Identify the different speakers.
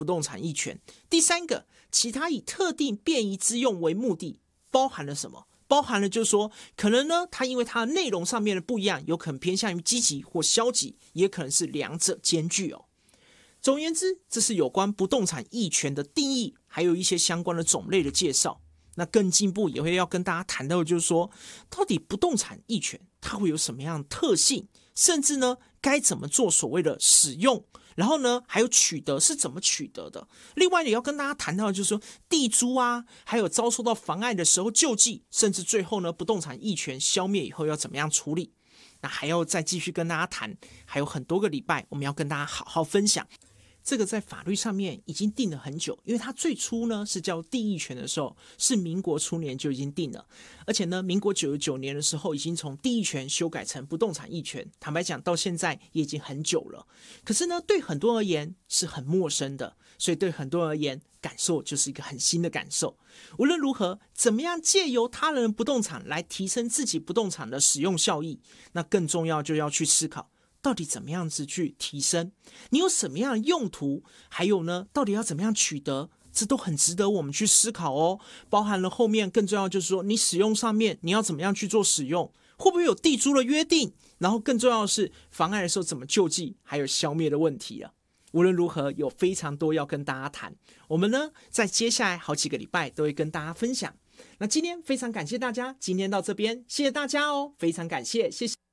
Speaker 1: 不动产役权。第三个，其他以特定便宜之用为目的，包含了什么？包含了就是说，可能呢，它因为它的内容上面的不一样，有可能偏向于积极或消极，也可能是两者兼具哦。总而言之，这是有关不动产役权的定义，还有一些相关的种类的介绍。那更进一步也会要跟大家谈到的就是说，到底不动产役权它会有什么样的特性，甚至呢该怎么做所谓的使用，然后呢还有取得是怎么取得的。另外也要跟大家谈到的就是说，地租啊，还有遭受到妨碍的时候救济，甚至最后呢不动产役权消灭以后要怎么样处理。那还要再继续跟大家谈，还有很多个礼拜我们要跟大家好好分享。这个在法律上面已经定了很久，因为它最初呢是叫地役权的时候，是民国初年就已经定了，而且呢，民国99年的时候已经从地役权修改成不动产役权。坦白讲，到现在也已经很久了，可是呢，对很多而言是很陌生的，所以对很多而言，感受就是一个很新的感受。无论如何，怎么样借由他人的不动产来提升自己不动产的使用效益，那更重要就要去思考，到底怎么样子去提升？你有什么样的用途？还有呢，到底要怎么样取得？这都很值得我们去思考哦。包含了后面更重要就是说，你使用上面你要怎么样去做使用？会不会有地租的约定？然后更重要的是，妨碍的时候怎么救济，还有消灭的问题啊。无论如何，有非常多要跟大家谈。我们呢，在接下来好几个礼拜都会跟大家分享。那今天非常感谢大家，今天到这边，谢谢大家哦，非常感谢，谢谢。